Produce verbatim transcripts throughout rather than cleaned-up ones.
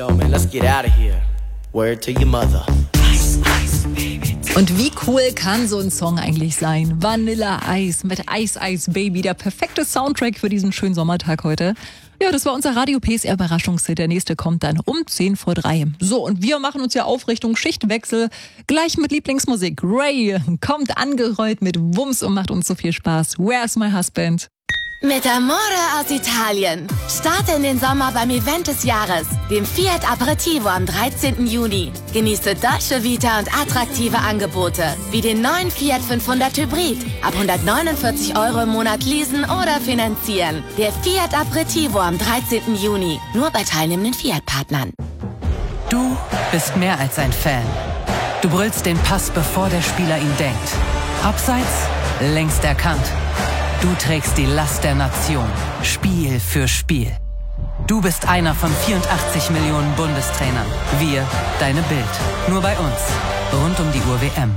Yo, man, let's get out of here. Word to your mother. Ice, ice, baby. Und wie cool kann so ein Song eigentlich sein? Vanilla Ice mit Ice Ice Baby, der perfekte Soundtrack für diesen schönen Sommertag heute. Ja, das war unser Radio P S R Überraschungshit. Der nächste kommt dann um zehn vor drei. So, und wir machen uns ja auf Richtung Schichtwechsel. Gleich mit Lieblingsmusik. Ray kommt angerollt mit Wumms und macht uns so viel Spaß. Where's my husband? Mit Amore aus Italien. Starte in den Sommer beim Event des Jahres, dem Fiat Aperitivo am dreizehnten Juni. Genieße Dolce Vita und attraktive Angebote, wie den neuen Fiat fünfhundert Hybrid. Ab hundertneunundvierzig Euro im Monat leasen oder finanzieren. Der Fiat Aperitivo am dreizehnten Juni. Nur bei teilnehmenden Fiat-Partnern. Du bist mehr als ein Fan. Du brüllst den Pass, bevor der Spieler ihn denkt. Abseits, längst erkannt. Du trägst die Last der Nation, Spiel für Spiel. Du bist einer von vierundachtzig Millionen Bundestrainern. Wir, deine Bild. Nur bei uns. Rund um die Uhr W M.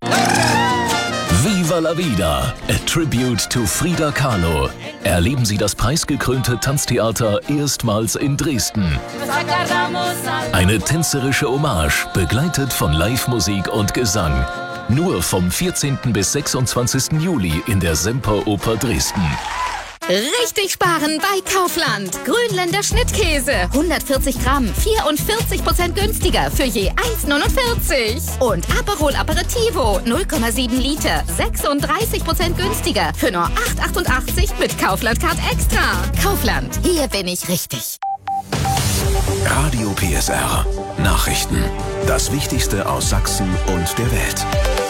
Viva la Vida, a tribute to Frida Kahlo. Erleben Sie das preisgekrönte Tanztheater erstmals in Dresden. Eine tänzerische Hommage, begleitet von Live-Musik und Gesang. Nur vom vierzehnten bis sechsundzwanzigsten Juli in der Semperoper Dresden. Richtig sparen bei Kaufland. Grünländer Schnittkäse. hundertvierzig Gramm, vierundvierzig Prozent günstiger für je eins neunundvierzig. Und Aperol Aperitivo, null Komma sieben Liter, sechsunddreißig Prozent günstiger für nur acht achtundachtzig mit Kaufland Card Extra. Kaufland, hier bin ich richtig. Radio P S R. Nachrichten. Das Wichtigste aus Sachsen und der Welt.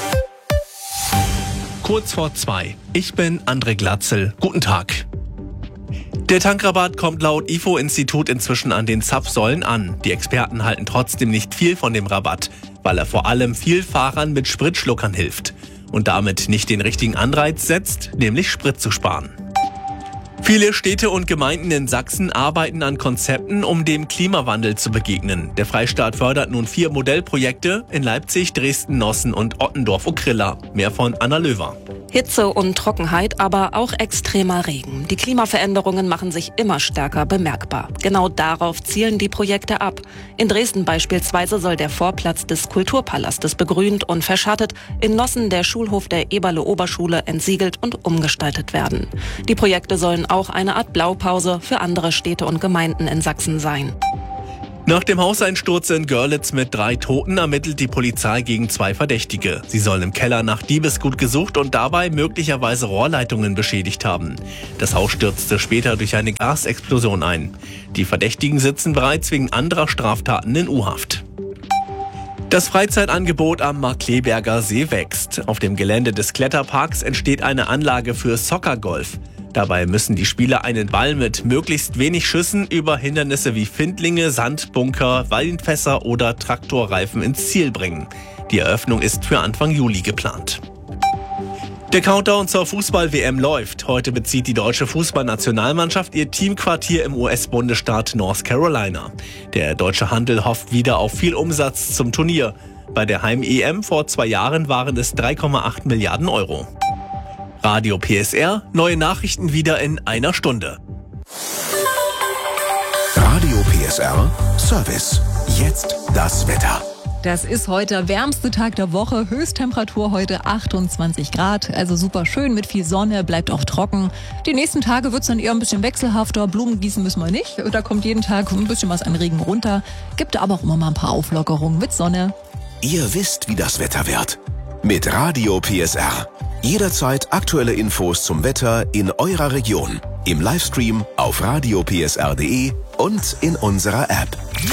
Kurz vor zwei. Ich bin André Glatzel. Guten Tag. Der Tankrabatt kommt laut I F O-Institut inzwischen an den Zapfsäulen an. Die Experten halten trotzdem nicht viel von dem Rabatt, weil er vor allem Vielfahrern mit Spritschluckern hilft und damit nicht den richtigen Anreiz setzt, nämlich Sprit zu sparen. Viele Städte und Gemeinden in Sachsen arbeiten an Konzepten, um dem Klimawandel zu begegnen. Der Freistaat fördert nun vier Modellprojekte in Leipzig, Dresden, Nossen und Ottendorf-Okrilla. Mehr von Anna Löwer. Hitze und Trockenheit, aber auch extremer Regen. Die Klimaveränderungen machen sich immer stärker bemerkbar. Genau darauf zielen die Projekte ab. In Dresden beispielsweise soll der Vorplatz des Kulturpalastes begrünt und verschattet, in Nossen der Schulhof der Eberle-Oberschule entsiegelt und umgestaltet werden. Die Projekte sollen auch eine Art Blaupause für andere Städte und Gemeinden in Sachsen sein. Nach dem Hauseinsturz in Görlitz mit drei Toten ermittelt die Polizei gegen zwei Verdächtige. Sie sollen im Keller nach Diebesgut gesucht und dabei möglicherweise Rohrleitungen beschädigt haben. Das Haus stürzte später durch eine Gasexplosion ein. Die Verdächtigen sitzen bereits wegen anderer Straftaten in U-Haft. Das Freizeitangebot am Markkleeberger See wächst. Auf dem Gelände des Kletterparks entsteht eine Anlage für Soccergolf. Dabei müssen die Spieler einen Ball mit möglichst wenig Schüssen über Hindernisse wie Findlinge, Sandbunker, Weinfässer oder Traktorreifen ins Ziel bringen. Die Eröffnung ist für Anfang Juli geplant. Der Countdown zur Fußball-W M läuft. Heute bezieht die deutsche Fußballnationalmannschaft ihr Teamquartier im U S-Bundesstaat North Carolina. Der deutsche Handel hofft wieder auf viel Umsatz zum Turnier. Bei der Heim-E M vor zwei Jahren waren es drei Komma acht Milliarden Euro. Radio P S R, neue Nachrichten wieder in einer Stunde. Radio P S R, Service. Jetzt das Wetter. Das ist heute der wärmste Tag der Woche. Höchsttemperatur heute achtundzwanzig Grad. Also super schön mit viel Sonne, bleibt auch trocken. Die nächsten Tage wird es dann eher ein bisschen wechselhafter. Blumen gießen müssen wir nicht. Da kommt jeden Tag ein bisschen was an Regen runter. Gibt aber auch immer mal ein paar Auflockerungen mit Sonne. Ihr wisst, wie das Wetter wird. Mit Radio P S R. Jederzeit aktuelle Infos zum Wetter in eurer Region. Im Livestream auf radio p s r punkt d e und in unserer App.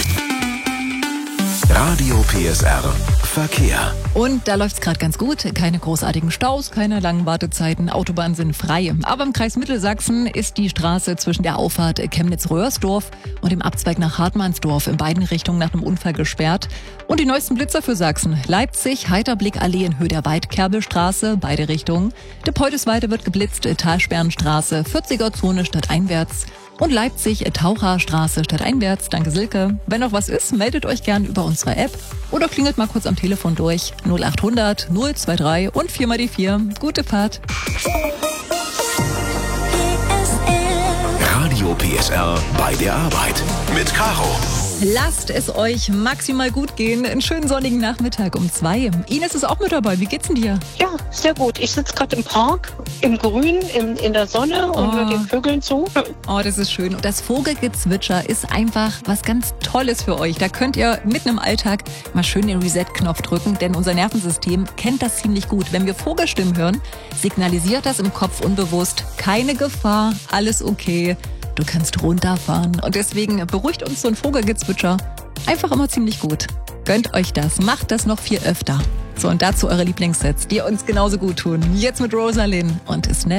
Radio P S R Verkehr. Und da läuft's gerade ganz gut. Keine großartigen Staus, keine langen Wartezeiten. Autobahnen sind frei. Aber im Kreis Mittelsachsen ist die Straße zwischen der Auffahrt Chemnitz-Röhrsdorf und dem Abzweig nach Hartmannsdorf in beiden Richtungen nach einem Unfall gesperrt. Und die neuesten Blitzer für Sachsen. Leipzig, Heiterblick-Allee in Höhe der Weidkerbelstraße, beide Richtungen. Depoldesweide wird geblitzt, Talsperrenstraße, vierziger Zone stadteinwärts. Und Leipzig, Taucherstraße stadteinwärts. Danke, Silke. Wenn noch was ist, meldet euch gern über unsere App oder klingelt mal kurz am Telefon durch. null achthundert null drei drei und vier mal die vier. Gute Fahrt. Radio P S R bei der Arbeit mit Caro. Lasst es euch maximal gut gehen. Einen schönen sonnigen Nachmittag um zwei. Ines ist auch mit dabei. Wie geht's denn dir? Ja, sehr gut. Ich sitze gerade im Park, im Grün, im, in der Sonne und Oh. höre den Vögeln zu. Oh, das ist schön. Und das Vogelgezwitscher ist einfach was ganz Tolles für euch. Da könnt ihr mitten im Alltag mal schön den Reset-Knopf drücken, denn unser Nervensystem kennt das ziemlich gut. Wenn wir Vogelstimmen hören, signalisiert das im Kopf unbewusst: keine Gefahr, alles okay, du kannst runterfahren. Und deswegen beruhigt uns so ein Vogelgezwitscher einfach immer ziemlich gut. Gönnt euch das, macht das noch viel öfter. So, und dazu eure Lieblingssets, die uns genauso gut tun. Jetzt mit Rosalind und Snap.